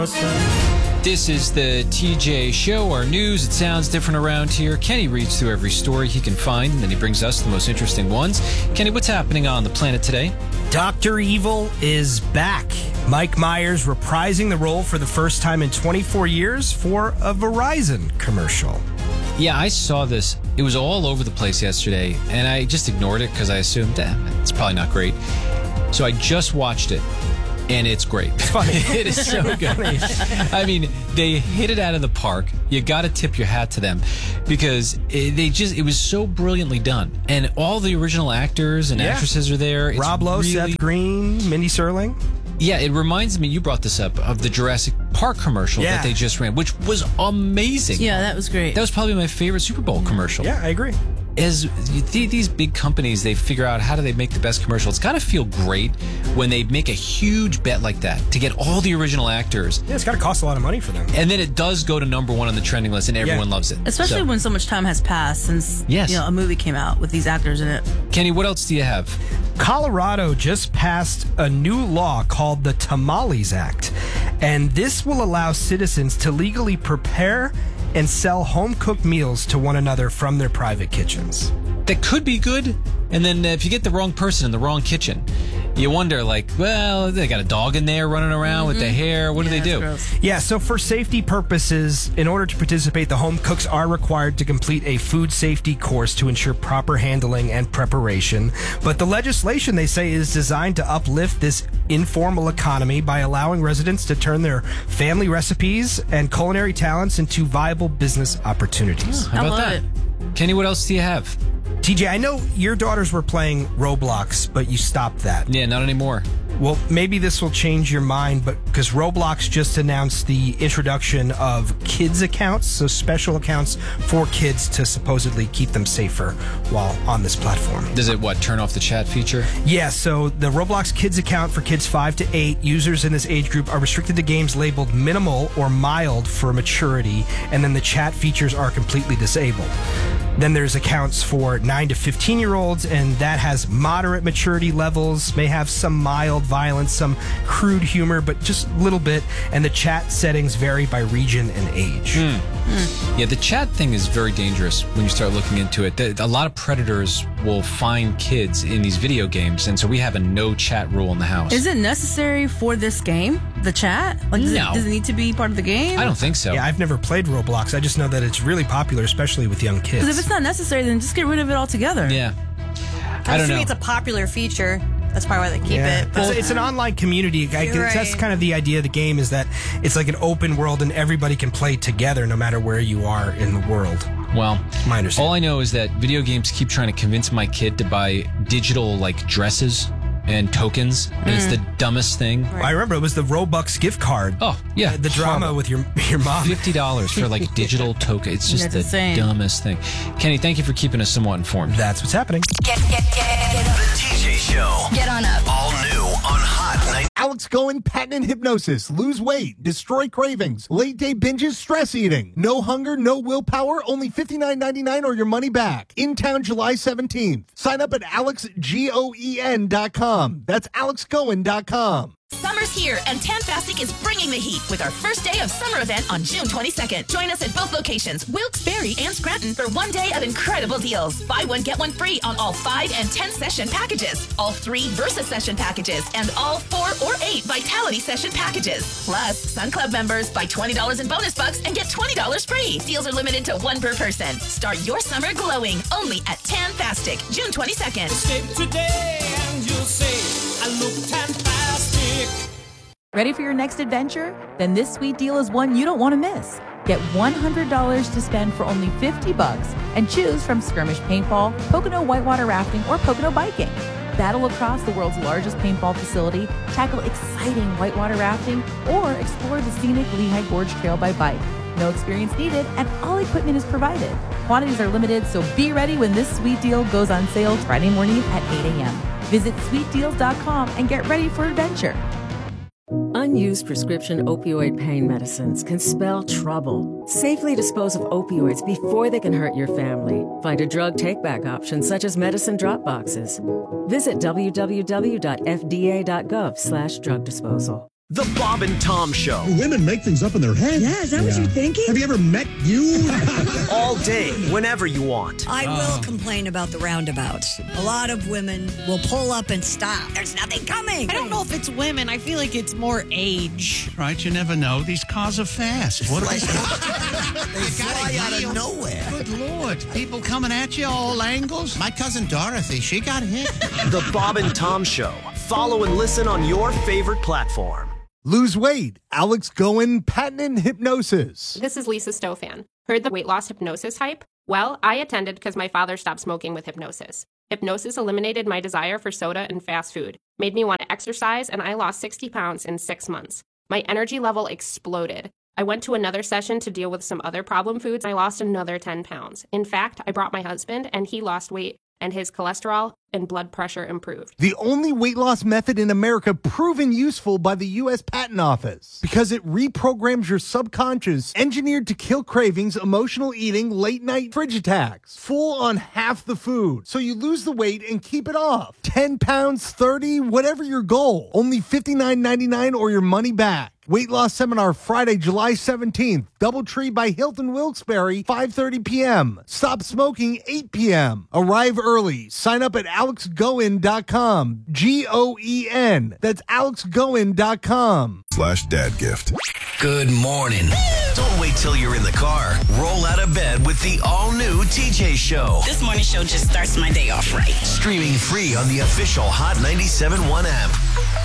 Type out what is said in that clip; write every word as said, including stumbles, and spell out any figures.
This is the T J Show, our news. It sounds different around here. Kenny reads through every story he can find, and then he brings us the most interesting ones. Kenny, what's happening on the planet today? Doctor Evil is back. Mike Myers reprising the role for the first time in twenty-four years for a Verizon commercial. Yeah, I saw this. It was all over the place yesterday, and I just ignored it because I assumed, eh, it's probably not great. So I just watched it. And it's great. It's funny. It is so good. I mean, they hit it out of the park. You got to tip your hat to them because it, they just, it was so brilliantly done. And all the original actors and yeah. actresses are there. It's Rob Lowe, really, Seth Green, Mindy Serling. Yeah, it reminds me, you brought this up, of the Jurassic Park commercial yeah. that they just ran, which was amazing. Yeah, that was great. That was probably my favorite Super Bowl commercial. Yeah, I agree. As these big companies, they figure out how do they make the best commercial. It's got to feel great when they make a huge bet like that to get all the original actors. Yeah, it's got to cost a lot of money for them. And then it does go to number one on the trending list, and everyone yeah. loves it. Especially so. when so much time has passed since yes. you know, a movie came out with these actors in it. Kenny, what else do you have? Colorado just passed a new law called the Tamales Act, and this will allow citizens to legally prepare and sell home-cooked meals to one another from their private kitchens. That could be good, and then if you get the wrong person in the wrong kitchen, you wonder, like, well, they got a dog in there running around mm-hmm. with the hair. What yeah, do they do? Gross. Yeah, so for safety purposes, in order to participate, the home cooks are required to complete a food safety course to ensure proper handling and preparation. But the legislation, they say, is designed to uplift this informal economy by allowing residents to turn their family recipes and culinary talents into viable business opportunities. Oh, how I about love that? it. Kenny, what else do you have? T J, I know your daughters were playing Roblox, but you stopped that. Yeah, not anymore. Well, maybe this will change your mind, but because Roblox just announced the introduction of kids accounts, so special accounts for kids to supposedly keep them safer while on this platform. Does it, what, turn off the chat feature? Yeah, so the Roblox Kids account for kids five to eight, users in this age group are restricted to games labeled minimal or mild for maturity, and then the chat features are completely disabled. Then there's accounts for nine to fifteen-year-olds, and that has moderate maturity levels, may have some mild violence, some crude humor, but just a little bit, and the chat settings vary by region and age. Mm. Mm. Yeah, the chat thing is very dangerous when you start looking into it. A lot of predators will find kids in these video games, and so we have a no chat rule in the house. Is it necessary for this game, the chat? Like, does, no. it, does it need to be part of the game? I don't think so. Yeah, I've never played Roblox. I just know that it's really popular, especially with young kids. Because if it's not necessary, then just get rid of it altogether. Yeah. I, I don't know. It's a popular feature. That's probably why they keep yeah. it. But it's, it's an online community. I, right. That's kind of the idea of the game, is that it's like an open world and everybody can play together no matter where you are in the world. Well, my understanding. All I know is that video games keep trying to convince my kid to buy digital, like, dresses and tokens, and mm. it's the dumbest thing. Right. I remember it was the Robux gift card. Oh, yeah. The drama horrible. with your your mom. fifty dollars for, like, digital token. It's just That's the insane. dumbest thing. Kenny, thank you for keeping us somewhat informed. That's what's happening. Get, get, get, get up. The T J Show. Get on up. All new on Hot night. Alex Cohen, patent hypnosis, lose weight, destroy cravings, late day binges, stress eating, no hunger, no willpower, only fifty-nine ninety-nine or your money back. In town July seventeenth. Sign up at alex goen dot com. That's alex goen dot com. Summer's here, and Tantastic is bringing the heat with our first day of summer event on June twenty-second. Join us at both locations, Wilkes-Barre and Scranton, for one day of incredible deals. Buy one, get one free on all five and ten session packages, all three Versa session packages, and all four or eight Vitality session packages. Plus, Sun Club members buy twenty dollars in bonus bucks and get twenty dollars free. Deals are limited to one per person. Start your summer glowing only at Tantastic, June twenty-second. Escape today and you'll say, I look fantastic. Ready for your next adventure? Then this sweet deal is one you don't want to miss. Get one hundred dollars to spend for only fifty bucks and choose from skirmish paintball, Pocono whitewater rafting, or Pocono biking. Battle across the world's largest paintball facility, tackle exciting whitewater rafting, or explore the scenic Lehigh Gorge Trail by bike. No experience needed, and all equipment is provided. Quantities are limited, so be ready when this sweet deal goes on sale Friday morning at eight a.m. Visit sweet deals dot com and get ready for adventure. Unused prescription opioid pain medicines can spell trouble. Safely dispose of opioids before they can hurt your family. Find a drug take-back option such as medicine drop boxes. Visit w w w dot f d a dot gov slash drug disposal. The Bob and Tom Show. Women make things up in their head. Yeah, is that yeah. what you're thinking? Have you ever met you? All day, whenever you want. I uh. will complain about the roundabouts. A lot of women will pull up and stop. There's nothing coming. I don't know if it's women. I feel like it's more age. Right, you never know. These cars are fast. What are they? They fly out of nowhere. Good Lord. People coming at you all angles. My cousin Dorothy, she got hit. The Bob and Tom Show. Follow and listen on your favorite platform. Lose weight. Alex Goen, patented hypnosis. This is Lisa Stofan. Heard the weight loss hypnosis hype? Well, I attended because my father stopped smoking with hypnosis. Hypnosis eliminated my desire for soda and fast food, made me want to exercise, and I lost sixty pounds in six months. My energy level exploded. I went to another session to deal with some other problem foods. I lost another ten pounds. In fact, I brought my husband, and he lost weight, and his cholesterol and blood pressure improved. The only weight loss method in America proven useful by the U S Patent Office because it reprograms your subconscious, engineered to kill cravings, emotional eating, late night fridge attacks, full on half the food. So you lose the weight and keep it off. ten pounds, thirty, whatever your goal. Only fifty-nine ninety-nine or your money back. Weight loss seminar Friday, July seventeenth. Doubletree by Hilton Wilkes-Barre, five thirty p.m. Stop smoking, eight p.m. Arrive early. Sign up at alex goen dot com. G O E N. That's alex goen dot com. Slash dad gift. Good morning. Don't wait till you're in the car. Roll out of bed with the all-new T J Show. This morning show just starts my day off right. Streaming free on the official Hot ninety-seven point one app.